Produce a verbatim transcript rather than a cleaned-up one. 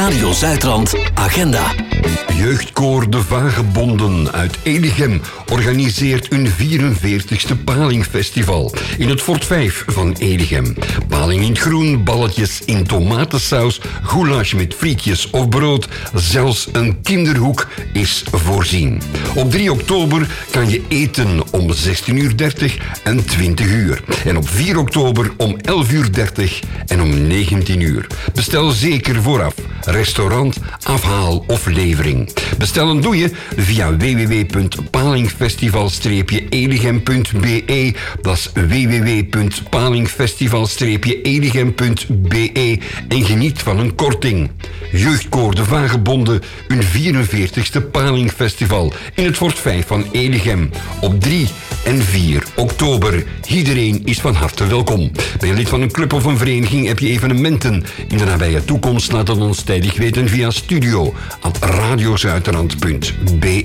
Radio Zuidrand Agenda. Jeugdkoor De Vagebonden uit Elichem organiseert hun vierenveertigste Palingfestival in het Fort vijf van Elichem. Paling in het groen, balletjes in tomatensaus, goulash met frietjes of brood, zelfs een kinderhoek is voorzien. Op drie oktober kan je eten om zestien uur dertig en twintig uur. En op vier oktober om elf uur dertig en om negentien uur. Bestel zeker vooraf. Restaurant, afhaal of levering. Bestellen doe je via w w w punt palingfestival elichem punt b e. Dat is w w w punt palingfestival elichem punt b e en geniet van een korting. Jeugdkoor De Vagebonden, hun vierenveertigste Palingfestival in het Fort vijf van Elichem op drie en vier oktober. Iedereen is van harte welkom. Ben je lid van een club of een vereniging, heb je evenementen in de nabije toekomst, laat het ons tijdig weten via studio at radiozuiderland punt b